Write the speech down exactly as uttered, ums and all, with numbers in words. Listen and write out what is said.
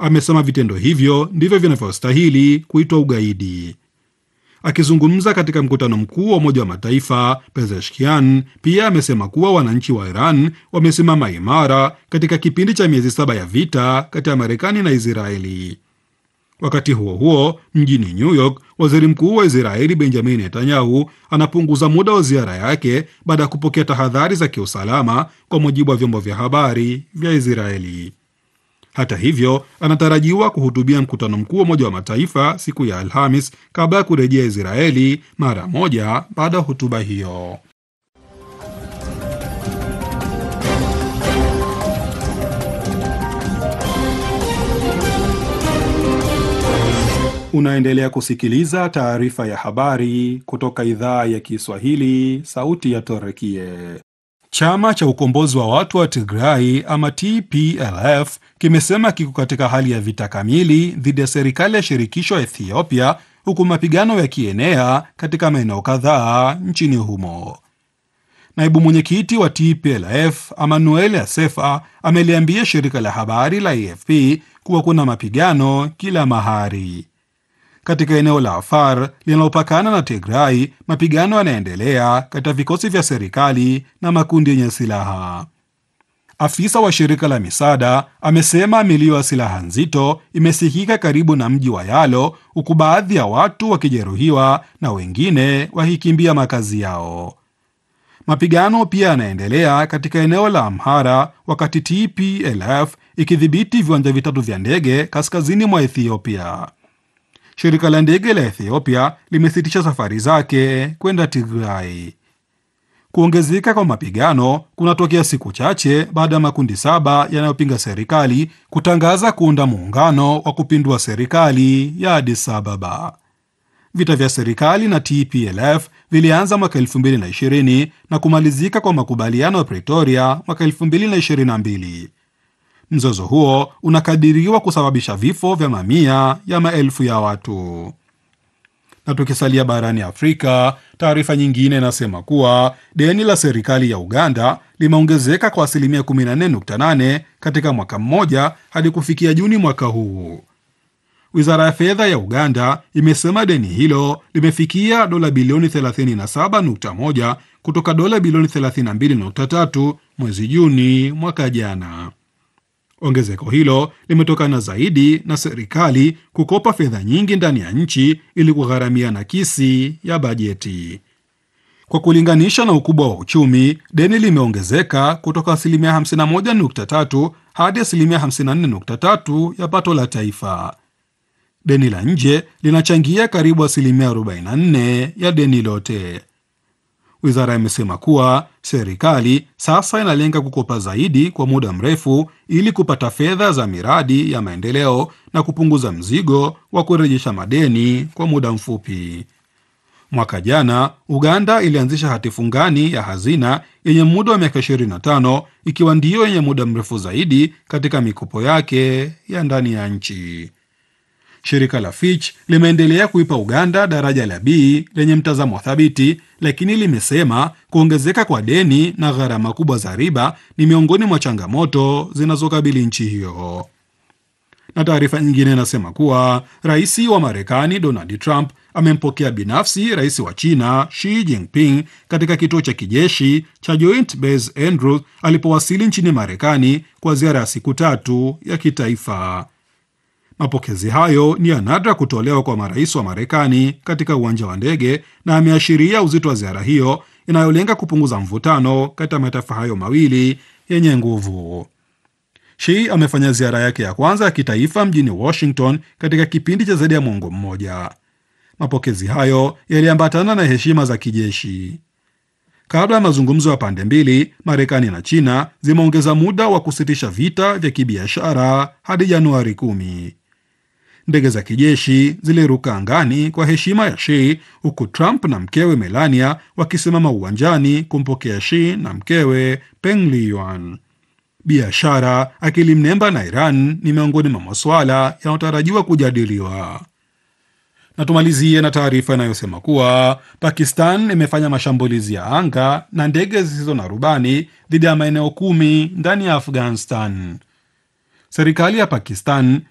amesema vitendo hivyo ndivyo vinavyostahili kuitwa ugaidi. Akizungumza katika mkutano mkuu wa Umoja wa Mataifa, Pezeshkian pia amesema kuwa wananchi wa Iran wamesimama imara katika kipindi cha miezi saba ya vita kati ya Marekani na Israeli. Wakati huo huo, mjini New York, waziri mkuu wa Israeli Benjamin Netanyahu anapunguza muda wa ziara yake baada ya kupokea tahadhari za kiusalama, kwa mujibu wa vyombo vya habari vya Israeli. Hata hivyo, anatarajiwa kuhutubia mkutano mkuu wa Umoja wa Mataifa siku ya Alhamis kabla ya kurejea Israeli mara moja baada ya hotuba hiyo. Unaendelea kusikiliza taarifa ya habari kutoka idhaa ya Kiswahili, Sauti ya Torekie. Chama cha ukombozi wa watu wa Tigray ama T P L F kimesema kiko katika hali ya vita kamili dhidi ya serikali ya shirikisho ya Ethiopia, huku mapigano yakienea katika maeneo kadhaa nchini humo. Naibu mwenyekiti wa T P L F Emmanuel Asefa ameliambia shirika la habari la A F P kuwa kuna mapigano kila mahali. Katika eneo la Afar linalopakana na Tigray, mapigano yanaendelea kati ya vikosi vya serikali na makundi yenye silaha. Afisa wa shirika la misaada amesema milio ya silaha nzito imesikika karibu na mji wa Yalo, huku baadhi ya watu wakijeruhiwa na wengine wakikimbia makazi yao. Mapigano pia yanaendelea katika eneo la Amhara, wakati T P L F ikidhibiti viwanja vitatu vya ndege kaskazini mwa Ethiopia. Shirika la ndege la Ethiopia limesitisha safari zake kwenda Tigray. Kuongezeka kwa mapigano kunatokea siku chache baada ya makundi saba yanayopinga serikali kutangaza kuunda muungano wa kupindua serikali ya Addis Ababa. Vita vya serikali na T P L F vilianza mwaka elfu mbili na ishirini na kumalizika kwa makubaliano ya Pretoria mwaka elfu mbili na ishirini na mbili. Mzozo huo unakadiriwa kusababisha vifo vya mamia ya maelfu ya watu. Na tukisalia barani Afrika, taarifa nyingine inasema kuwa deni la serikali ya Uganda limeongezeka kwa asilimia kumi na nne nukta nane katika mwaka mmoja hadi kufikia Juni mwaka huu. Wizara ya fedha ya Uganda imesema deni hilo limefikia dola bilioni thelathini na saba nukta moja kutoka dola bilioni thelathini na mbili nukta tatu mwezi Juni mwaka jana. Ongezeko hilo limetokana zaidi na serikali kukopa fedha nyingi ndani ya nchi ili kugharamia nakisi ya bajeti. Kwa kulinganisha na ukubwa wa uchumi, deni limeongezeka kutoka asilimia hamsini na moja nukta tatu hadi asilimia hamsini na nne nukta tatu ya pato la taifa. Deni la nje linachangia karibu asilimia arobaini na nne ya deni lote. Wizara imesema kuwa serikali sasa inalenga kukopa zaidi kwa muda mrefu ili kupata fedha za miradi ya maendeleo na kupunguza mzigo wa kurejesha madeni kwa muda mfupi. Mwaka jana, Uganda ilianzisha hati fungani ya hazina yenye muda wa miaka ishirini na tano, ikiwa ndiyo yenye muda mrefu zaidi katika mikopo yake ya ndani ya nchi. Shirika la Fitch limeendelea kuipa Uganda daraja la B lenye mtazamo thabiti, lakini limesema kuongezeka kwa deni na gharama kubwa za riba ni miongoni mwa changamoto zinazokabili nchi hiyo. Na taarifa nyingine inasema kuwa rais wa Marekani Donald Trump amempokea binafsi rais wa China Xi Jinping katika kituo cha kijeshi cha Joint Base Andrews alipowasili nchini Marekani kwa ziara ya siku tatu ya kitaifa. Mapokezi hayo ni ya nadra kutolewa kwa marais wa Marekani katika uwanja wa ndege na ameashiria uzito wa ziara hiyo inayolenga kupunguza mvutano kati ya mataifa hayo mawili yenye nguvu. Xi amefanya ziara yake ya kwanza ya kitaifa mjini Washington katika kipindi cha zaidi ya mwongo mmoja. Mapokezi hayo yaliambatana na heshima za kijeshi. Kabla ya mazungumzo ya pande mbili, Marekani na China zimeongeza muda wa kusitisha vita vya kibiashara hadi Januari kumi. Ndege za kijeshi ziliruka angani kwa heshima ya Xi, huku Trump na mkewe Melania wakisimama uwanjani kumpokea Xi na mkewe Peng Liyuan. Biashara, akili mnemba na Iran ni miongoni mwa masuala yanayotarajiwa kujadiliwa. Na tumalizie na taarifa inayosema kuwa Pakistan imefanya mashambulizi ya anga na ndege zisizo na rubani dhidi ya maeneo kumi ndani ya Afghanistan. Serikali ya Pakistan